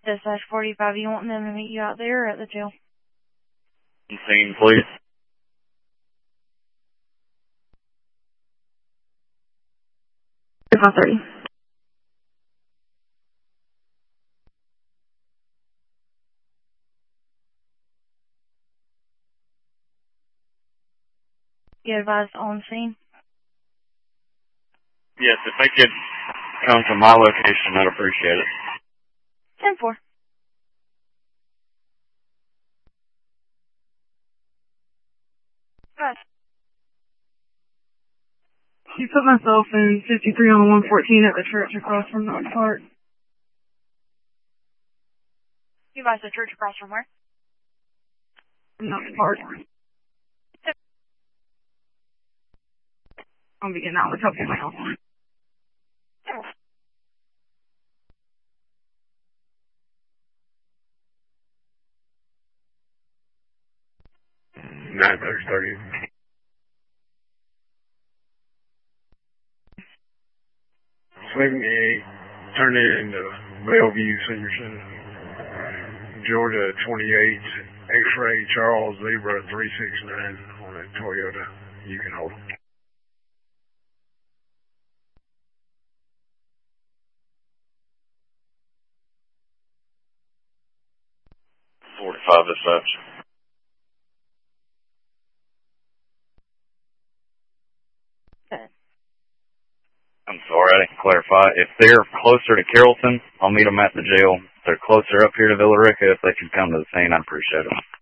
-45. You want them to meet you out there or at the jail? Scene, please. About 30. You advised on scene? Yes, if they could come to my location, I'd appreciate it. 10-4. Good. She put myself in 53 on 114 at the church across from Knox Park. You advised the church across from where? Knox Park. I'll be getting out with help in my house. Nine 30. Turn it into Bellevue Senior Center. Georgia 28, X-ray Charles Zebra 369 on a Toyota. You can hold them. 45 as such. I'm sorry, I didn't clarify. If they're closer to Carrollton, I'll meet them at the jail. If they're closer up here to Villa Rica, if they can come to the scene, I'd appreciate it.